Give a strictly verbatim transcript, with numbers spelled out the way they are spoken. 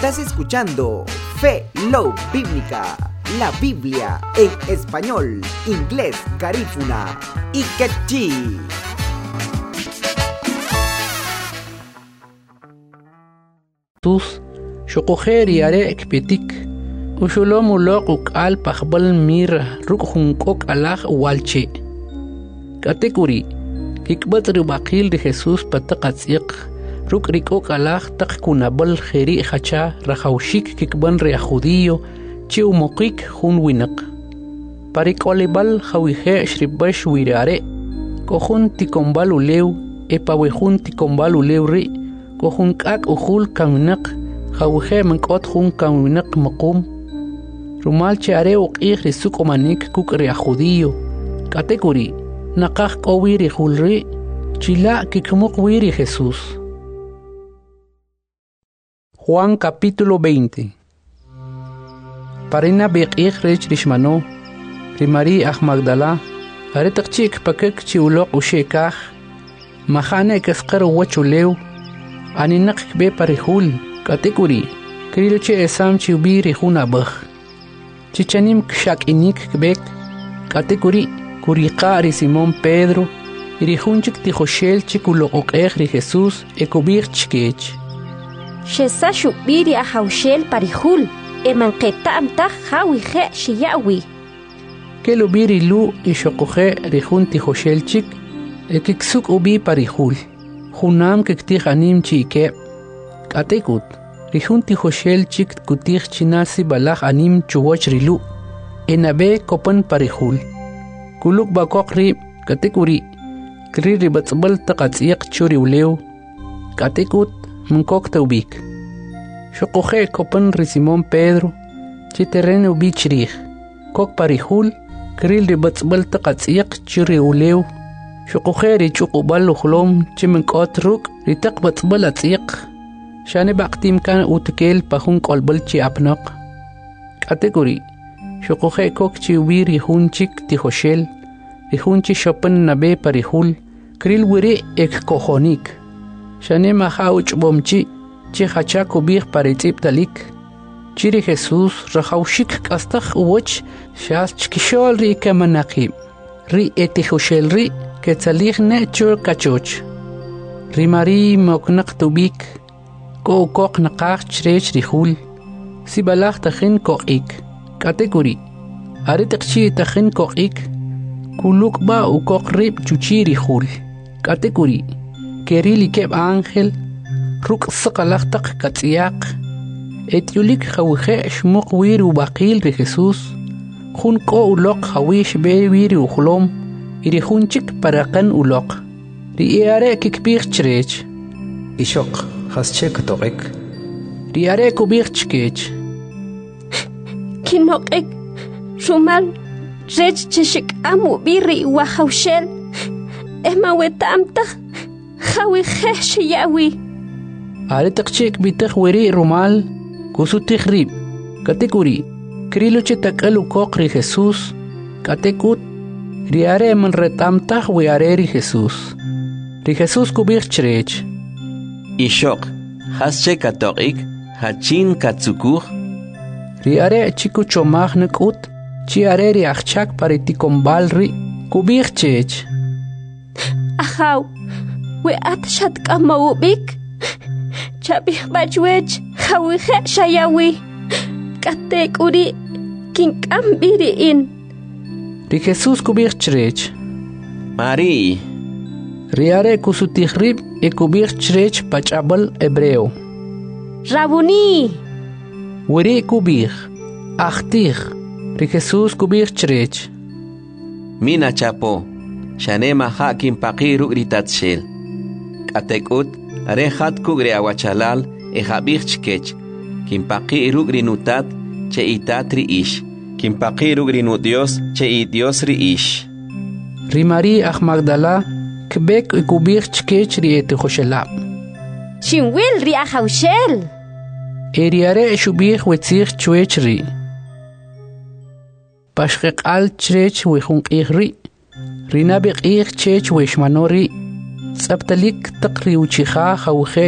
Estás escuchando Fe Love Bíblica, la Biblia en español, inglés, garífuna y quechí. Tus shokoheri are ekpetik ushulom ulok al pahbal mir ruk hunkok alah walche katekuri kikbat rubakil de Jesús patakatsiq ruk rikok alah tak kunabal kheri khacha rahawshik kikban re judío chi umokik hun winak parikolibal khawihe shribash wirare kohun tikombal ulew epawehun tikombal ulew ri kohun kak uhul kaminak khawhe mankot khun kaminak maqum rumal chare uqih risuk omanik kuk re judío katekuri naqah qawiri hulri chila kikmuk wiri Jesús. Juan capítulo veinte. Parina beqih rech rishmano primari ah Magdala aretaqchik pakek chiulok ushekah mahane kasqar wachulew aninak be parihul katekuri kriloche esam chiubiri hunabakh chichanim kshak inik kbek katekuri kuriqa ri Simón Pedro irihunchik tijoshel chikulo oqegri Jesús ekubir chkech shesa shubiri ahawshel parihul emanqeta amta khawihe shiyawi kelo biri lu ishoqoje rihun tijoshel chik ekiksuk ubi parihul Junam kektih anim chike katekut rihun tijoshel chik kutih chinasi balach anim chuwach rilu enabe kopan parihul kuluk bakok rib katekuri kri ribatsbal taqatsiq churi ulew katekut mkok taubik shoqoje kopan ri Simón Pedro chiteren ubi chrih kok parihul kri ribatsbal taqatsiq churi ulew شقوخيري تشوقو بالو خلوم چمن قطرق رتقبت بلاتيق شاني باقتيم كان اوتكيل باخون قلبل چي ابنق كاتيجوري شقوخي كوك چي ويري هون چيك تيخوشيل ريخون چي شپن نبي پريخول كريل وري اك كوخونيك شاني ما خاوچ بومچي چي خاچاكو بيخ پريتيب تليك چيري خيسوس رخوشيك كاستخ وچ شاس چكشول ري كمناقيم ري اتيخوشيل ري كتسليخ نأتشور كاتشوش ريماري موكنق توبيك كو كوق نقاق تشريش ريخول سيبالاخ تخين كوقيك كاتيجوري أريتقشي تخين كوقيك كولوك با وكوق ريب تشوشي ريخول كاتيجوري كيريلي كيب آنخل روك السقلاخ تق كاتياق اتيوليك خوخي شموق ويري وباقيل ري خيسوس خون كو لوق خويش بي ويري وخلوم irihunchik parakan ulok riare kikbir chrech ishok hasche katoqek riare kubir chkech kinoqek rumal rech chishik amu biri wa hawshel ema wetamta khawi khesh yawi are taqchik bitakh weri rumal kusu tikhrib katekuri krilo chitakalu koqri Jesús katekut riare man retamtah wiare ri Jesús ri Jesús kubir chrech ishok hasche katoqik hachin katsukur riare chiku chomag nekut chiare ri achchak pariticombal ri kubir chech ahaw we atshat kamawbik chabih bachwech khawi khashayawi katekuri kinkambiri in ri Jesús kubir chrech Mari riare kusutihrib e kubir chrech pachabal hebreo Rabuni weri kubir achtir ri Jesús kubir chrech mina chapo shanema hakim paqiru gritatshel katekut are khat kugre awachalal e habir chkech kim paqiru grinutat che itatri ish kim paqiru grinu Dios che i Dios ri ish rimari ah Magdala kbek e kubir chkech ri et khoshelab Chinwil ri ahawshel eriare shubir wetzir chwechri pashqiq al chrech we khunqiri rina beqir chech we shmanori tsabtalik taqri uchiha khawkhe